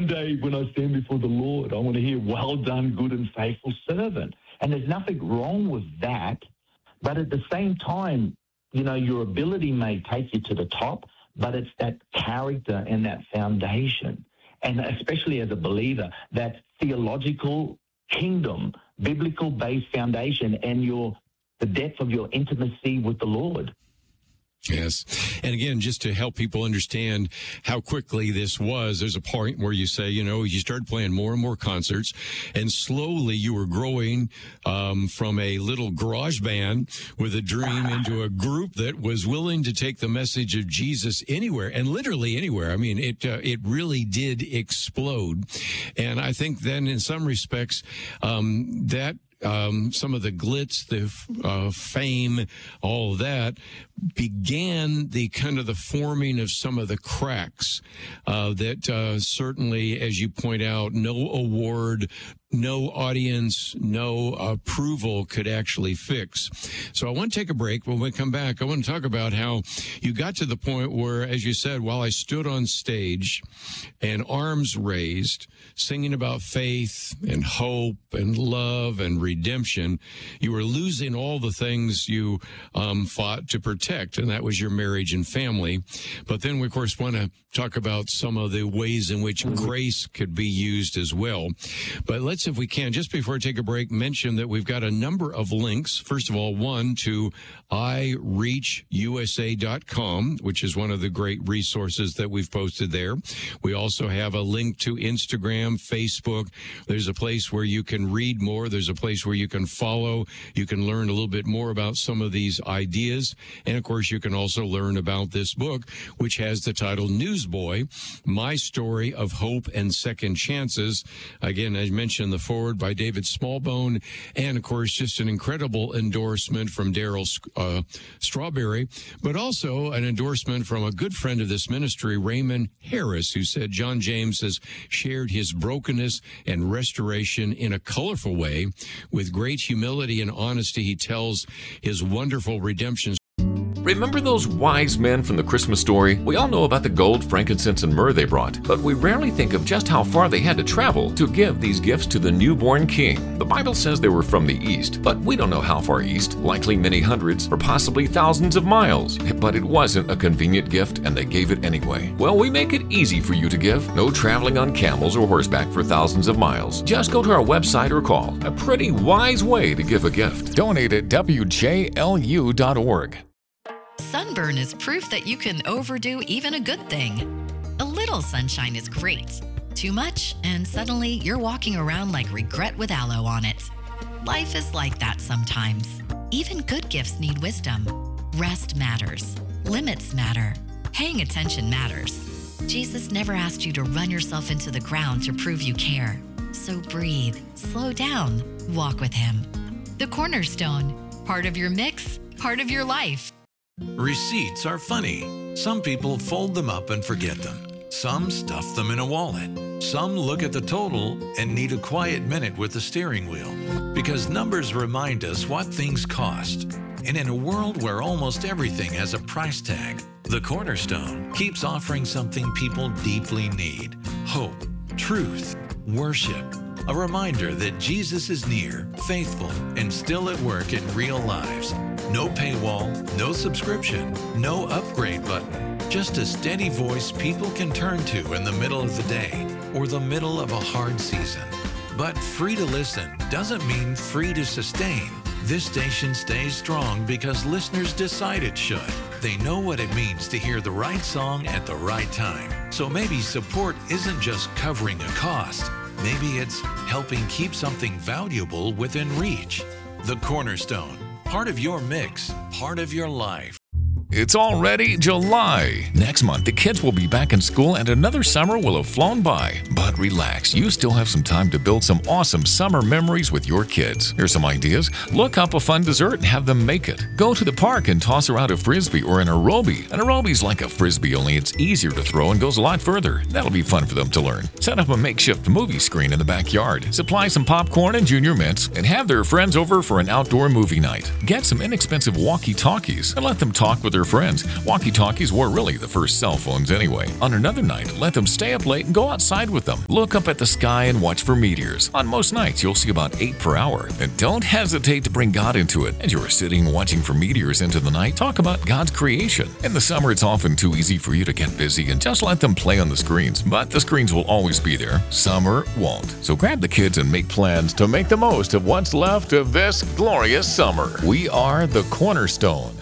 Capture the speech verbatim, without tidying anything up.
day when I stand before the Lord, I want to hear, well done, good and faithful servant. And there's nothing wrong with that. But at the same time, you know, your ability may take you to the top, but it's that character and that foundation. And especially as a believer, that theological kingdom, biblical-based foundation and your the depth of your intimacy with the Lord. Yes. And again, just to help people understand how quickly this was, there's a point where you say, you know, you started playing more and more concerts, and slowly you were growing um, from a little garage band with a dream into a group that was willing to take the message of Jesus anywhere, and literally anywhere. I mean, it uh, it really did explode. And I think then in some respects, um, that Um, some of the glitz, the uh, fame, all of that began the kind of the forming of some of the cracks uh, that uh, certainly, as you point out, no award, no audience, no approval could actually fix. So I want to take a break. When we come back, I want to talk about how you got to the point where, as you said, while I stood on stage and arms raised, singing about faith and hope and love and redemption, you were losing all the things you um, fought to protect, and that was your marriage and family. But then we, of course, want to talk about some of the ways in which grace could be used as well. But let's, if we can, just before I take a break, mention that we've got a number of links. First of all, one to i reach u s a dot com, which is one of the great resources that we've posted there. We also have a link to Instagram, Facebook. There's a place where you can read more. There's a place where you can follow. You can learn a little bit more about some of these ideas. And, of course, you can also learn about this book, which has the title Newsboy, My Story of Hope and Second Chances. Again, I mentioned the forward by David Smallbone. And, of course, just an incredible endorsement from Daryl uh, Strawberry, but also an endorsement from a good friend of this ministry, Raymond Harris, who said John James has shared his brokenness and restoration in a colorful way. With great humility and honesty, he tells his wonderful redemption. Remember those wise men from the Christmas story? We all know about the gold, frankincense, and myrrh they brought, but we rarely think of just how far they had to travel to give these gifts to the newborn king. The Bible says they were from the east, but we don't know how far east, likely many hundreds or possibly thousands of miles. But it wasn't a convenient gift, and they gave it anyway. Well, we make it easy for you to give. No traveling on camels or horseback for thousands of miles. Just go to our website or call. A pretty wise way to give a gift. Donate at w j l u dot org. Sunburn is proof that you can overdo even a good thing. A little sunshine is great. Too much, and suddenly you're walking around like regret with aloe on it. Life is like that sometimes. Even good gifts need wisdom. Rest matters. Limits matter. Paying attention matters. Jesus never asked you to run yourself into the ground to prove you care. So breathe, slow down, walk with Him. The Cornerstone, part of your mix, part of your life. Receipts are funny. Some people fold them up and forget them. Some stuff them in a wallet. Some look at the total and need a quiet minute with the steering wheel. Because numbers remind us what things cost. And in a world where almost everything has a price tag, the Cornerstone keeps offering something people deeply need. Hope, truth, worship. A reminder that Jesus is near, faithful, and still at work in real lives. No paywall, no subscription, no upgrade button. Just a steady voice people can turn to in the middle of the day or the middle of a hard season. But free to listen doesn't mean free to sustain. This station stays strong because listeners decide it should. They know what it means to hear the right song at the right time. So maybe support isn't just covering a cost. Maybe it's helping keep something valuable within reach. The Cornerstone. Part of your mix, part of your life. It's already July. Next month, the kids will be back in school and another summer will have flown by. But relax, you still have some time to build some awesome summer memories with your kids. Here's some ideas. Look up a fun dessert and have them make it. Go to the park and toss around a frisbee or an aerobie. An aerobie's like a frisbee, only it's easier to throw and goes a lot further. That'll be fun for them to learn. Set up a makeshift movie screen in the backyard. Supply some popcorn and junior mints and have their friends over for an outdoor movie night. Get some inexpensive walkie-talkies and let them talk with their their friends. Walkie-talkies were really the first cell phones anyway. On another night, let them stay up late and go outside with them. Look up at the sky and watch for meteors. On most nights, you'll see about eight per hour. And don't hesitate to bring God into it. As you are sitting watching for meteors into the night, talk about God's creation. In the summer, it's often too easy for you to get busy and just let them play on the screens. But the screens will always be there. Summer won't. So grab the kids and make plans to make the most of what's left of this glorious summer. We are the Cornerstone.